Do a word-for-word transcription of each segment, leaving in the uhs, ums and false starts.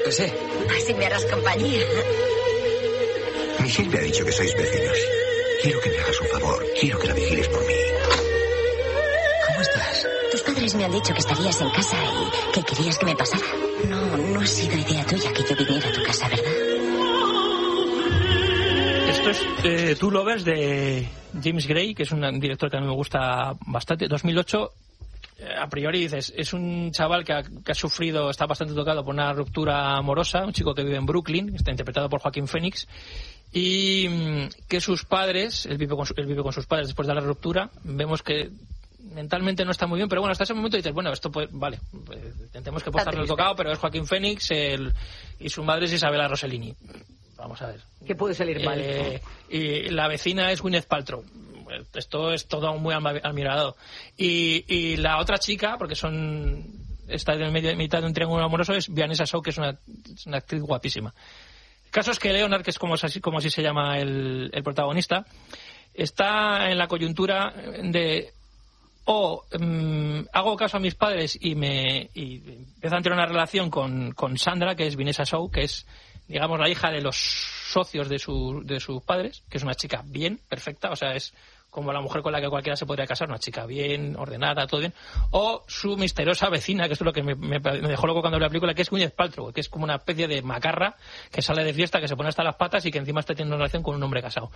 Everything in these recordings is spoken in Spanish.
Lo sé. Así me harás compañía. Michelle me ha dicho que sois vecinos. Quiero que me hagas un favor. Quiero que la vigiles por mí. ¿Cómo estás? Tus padres me han dicho que estarías en casa y que querías que me pasara. No, no ha sido idea tuya que yo viniera a tu casa, ¿verdad? Esto es eh, Two Lovers de James Gray, que es un director que a mí me gusta bastante. dos mil ocho, eh, a priori dices, es un chaval que ha, que ha sufrido, está bastante tocado por una ruptura amorosa, un chico que vive en Brooklyn, que está interpretado por Joaquín Phoenix, y mmm, que sus padres, él vive, con su, él vive con sus padres después de la ruptura, vemos que mentalmente no está muy bien, pero bueno, hasta ese momento dices, bueno, esto pues, vale, pues, intentemos que pueda estarlo tocado, pero es Joaquín Phoenix el, y su madre es Isabella Rossellini. Vamos a ver. ¿Qué puede salir mal? Eh, y la vecina es Gwyneth Paltrow. Esto es todo muy almirado. Y, y la otra chica, porque son está en medio, mitad de un triángulo amoroso, es Vanessa Shaw, que es una, es una actriz guapísima. El caso es que Leonard, que es como así, como así se llama el, el protagonista, está en la coyuntura de o um, hago caso a mis padres y me y empiezo a tener una relación con, con Sandra, que es Vanessa Shaw, que es, digamos, la hija de los socios de, su, de sus padres, que es una chica bien, perfecta, o sea, es como la mujer con la que cualquiera se podría casar, una chica bien, ordenada, todo bien, o su misteriosa vecina, que es lo que me, me, me dejó loco cuando vi la película, que es Gwyneth Paltrow, que es como una especie de macarra que sale de fiesta, que se pone hasta las patas y que encima está teniendo una relación con un hombre casado.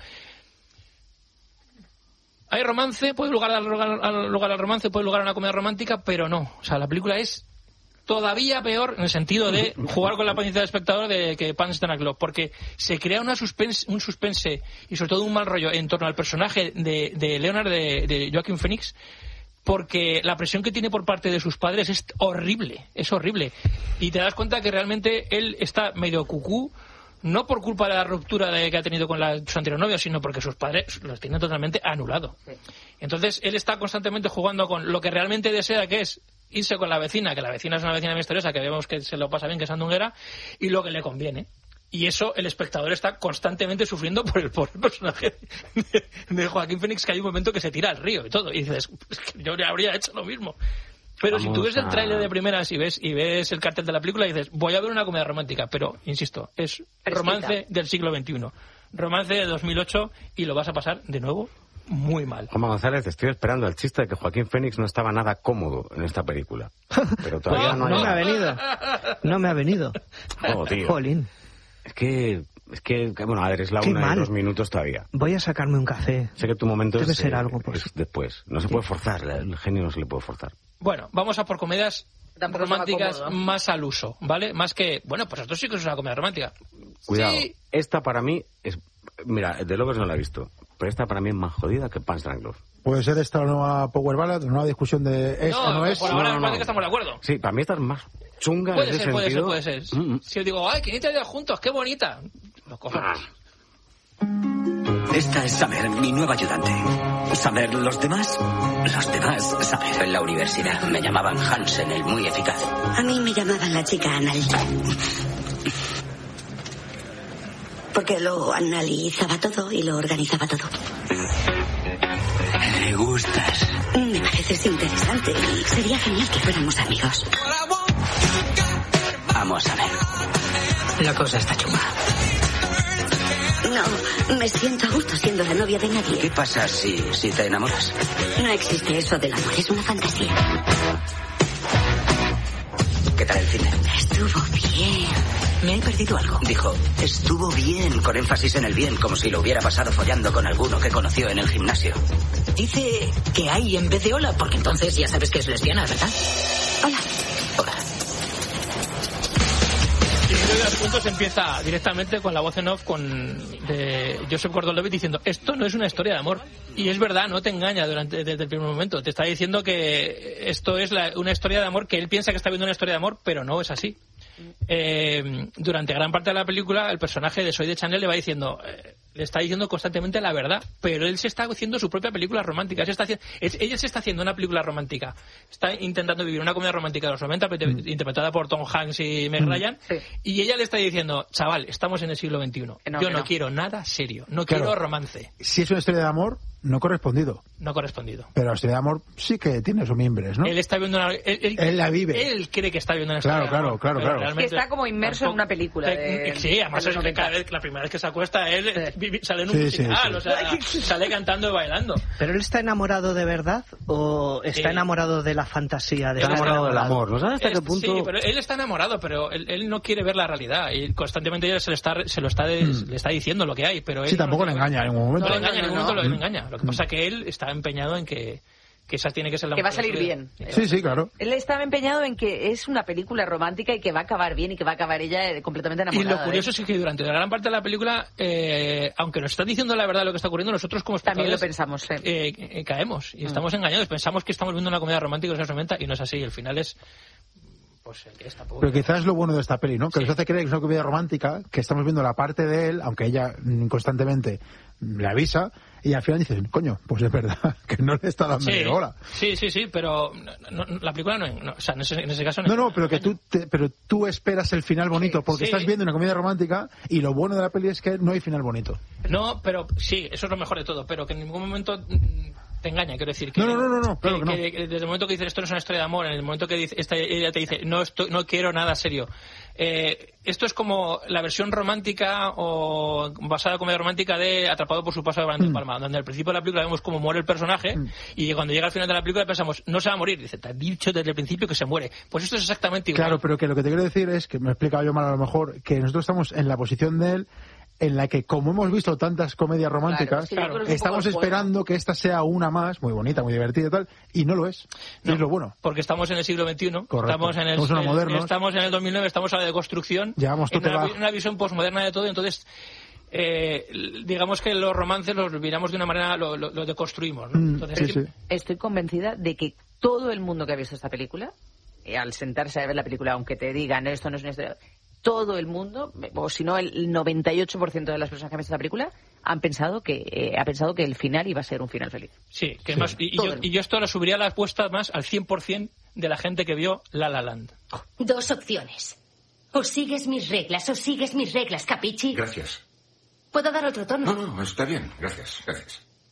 Hay romance, puede lugar al lugar, al lugar al romance, puede lugar a una comedia romántica, pero no. O sea, la película es todavía peor en el sentido de jugar con la paciencia del espectador de que Punch Drunk Love, porque se crea una suspense, un suspense y sobre todo un mal rollo en torno al personaje de, de Leonard, de, de Joaquin Phoenix, porque la presión que tiene por parte de sus padres es horrible, es horrible. Y te das cuenta que realmente él está medio cucú, no por culpa de la ruptura de que ha tenido con la, su anterior novia, sino porque sus padres los tienen totalmente anulado. Sí. Entonces él está constantemente jugando con lo que realmente desea, que es irse con la vecina, que la vecina es una vecina misteriosa, que vemos que se lo pasa bien, que es sandunguera, y lo que le conviene. Y eso el espectador está constantemente sufriendo por el, por el personaje de, de Joaquín Phoenix, que hay un momento que se tira al río y todo. Y dices, es que yo habría hecho lo mismo. Pero Vamos si tú ves a... el tráiler de primeras y ves y ves el cartel de la película y dices, voy a ver una comedia romántica, pero, insisto, es romance del siglo veintiuno, romance de dos mil ocho, y lo vas a pasar de nuevo muy mal. Juanma González, estoy esperando el chiste de que Joaquín Phoenix no estaba nada cómodo en esta película. Pero todavía no, no, hay... no me ha venido. No me ha venido. Oh, tío. Jolín. Es que... Es que, bueno, a ver, es la Qué una mal. y dos minutos todavía. Voy a sacarme un café. Sé que tu momento Debe es, ser eh, algo, pues. es después. No se puede forzar, el genio no se le puede forzar. Bueno, vamos a por comedias Tampoco románticas más al uso, ¿vale? Más que, bueno, pues esto sí que es una comedia romántica. Cuidado, Sí. Esta para mí es... Mira, The Lovers no la he visto, pero esta para mí es más jodida que Punch Drunk Love. Puede ser esta la nueva Power Ballad, la nueva discusión de es No, o no es. por ahora No, me no, parece no. que estamos de acuerdo. Sí, para mí esta es más chunga Puede en ese ser, puede ser, sentido. puede ser. Mm-mm. Si yo digo, ay, quinientos días juntos, qué bonita. Lo cojo. Esta es Summer, mi nueva ayudante. Summer, ¿los demás? Los demás, Summer. En la universidad me llamaban Hansen, el muy eficaz. A mí me llamaban la chica anal. Porque lo analizaba todo y lo organizaba todo. Me gustas. Me pareces interesante y sería genial que fuéramos amigos. Amo a Summer. La cosa está chunga. No, me siento a gusto siendo la novia de nadie. ¿Qué pasa si, si te enamoras? No existe eso del amor, es una fantasía. ¿Qué tal el cine? Estuvo bien. Me he perdido algo. Dijo, estuvo bien, con énfasis en el bien, como si lo hubiera pasado follando con alguno que conoció en el gimnasio. Dice que hay en vez de hola, porque entonces ya sabes que es lesbiana, ¿verdad? Hola. Hola. Y uno de los puntos empieza directamente con la voz en off con de Joseph Gordon-Levitt diciendo, esto no es una historia de amor. Y es verdad, no te engaña durante desde el primer momento. Te está diciendo que esto es la, una historia de amor, que él piensa que está viendo una historia de amor, pero no es así. Eh, durante gran parte de la película el personaje de Zoe de Chanel le va diciendo eh, le está diciendo constantemente la verdad, pero él se está haciendo su propia película romántica. Se está haciendo, es, ella se está haciendo una película romántica, está intentando vivir una comedia romántica de los noventa mm. interpretada por Tom Hanks y Meg mm. Ryan, sí. Y ella le está diciendo, chaval, estamos en el siglo veintiuno, no, yo no, no quiero nada serio, no claro. quiero romance. Si es una historia de amor, no correspondido. No correspondido. Pero la historia de amor sí que tiene sus mimbres, ¿no? Él está viendo una... Él, él, él la vive. Él cree que está viendo una Claro, historia de claro, amor, claro, pero claro. realmente Que está como inmerso en una película. De, sí, además de es los que noventa. cada vez, la primera vez que se acuesta, él Sí. vi- sale en un Sí, musical, sí, o sea, sale cantando y bailando. ¿Pero él está enamorado de verdad o está Eh, enamorado de la fantasía? De Está estar enamorado del amor. ¿No sabes hasta Es- qué punto? Sí, pero él está enamorado, pero él, él no quiere ver la realidad y constantemente ella se, le está, se lo está, des- le está diciendo lo que hay, pero él Sí, tampoco no le quiere- engaña en ningún momento. No le engaña, en ningún momento no. le engaña. Lo que pasa es que él está empeñado en que, que esa tiene que ser la Que va a mujer de salir su vida. bien. Sí, sí, claro. Él estaba empeñado en que es una película romántica y que va a acabar bien y que va a acabar ella eh, completamente Y enamorada. lo curioso ¿eh? es que durante la gran parte de la película, eh, aunque nos está diciendo la verdad de lo que está ocurriendo, nosotros como También lo espectadores pensamos, sí. eh, eh, caemos y estamos engañados. Pensamos que estamos viendo una comedia romántica de los años noventa y no es así. El final es... Pues el que es tampoco... Pero quizás es lo bueno de esta peli, ¿no? Que Sí. nos hace creer que es una comedia romántica, que estamos viendo la parte de él, aunque ella mm, constantemente mm, le avisa, y al final dices, coño, pues es verdad, que no le está dando Sí, ni bola. sí, sí, sí, pero no- no- la película no, no- o sea, en ese, en ese caso No, no, pero que tú, te- pero tú esperas el final bonito, porque Sí. estás viendo una comedia romántica, y lo bueno de la peli es que no hay final bonito. No, pero sí, eso es lo mejor de todo, pero que en ningún momento mm, te engaña, quiero decir. Que, No, no, no, no, no, claro que no. que- que desde el momento que dices esto no es una historia de amor, en el momento que dice, esta, ella te dice no, esto, no quiero nada serio. Eh, esto es como la versión romántica o basada en comedia romántica de Atrapado por su paso de Brian De Palma, donde al principio de la película vemos cómo muere el personaje y cuando llega al final de la película pensamos, no se va a morir. Dice, te has dicho desde el principio que se muere. Pues esto es exactamente igual. Claro, pero que lo que te quiero decir es, que me he explicado yo mal a lo mejor, que nosotros estamos en la posición de él, en la que como hemos visto tantas comedias románticas, Claro, es que yo creo que es un estamos poco el juego. esperando que esta sea una más, muy bonita, muy divertida y tal, y no lo es. Y No, es lo bueno. Porque estamos en el siglo veintiuno, Correcto. estamos en el, Estamos en los el- modernos. estamos en el dos mil nueve, estamos a la deconstrucción, Llevamos en tote una, bajo. una visión posmoderna de todo, y entonces eh, digamos que los romances los miramos de una manera, lo, lo, lo deconstruimos, ¿no? Mm, Entonces, sí, sí. Estoy convencida de que todo el mundo que ha visto esta película, eh, al sentarse a ver la película, aunque te digan esto no es una historia, todo el mundo, o si no el noventa y ocho por ciento de las personas que han visto esta película, han pensado que eh, ha pensado que el final iba a ser un final feliz. sí, que Sí. más, y, y Todo yo, el y yo esto lo subiría a la apuesta más al cien por ciento de la gente que vio La La Land. Dos opciones. O sigues mis reglas, o sigues mis reglas, capichi. Gracias. ¿Puedo dar otro tono? No, no, está bien. Gracias, gracias.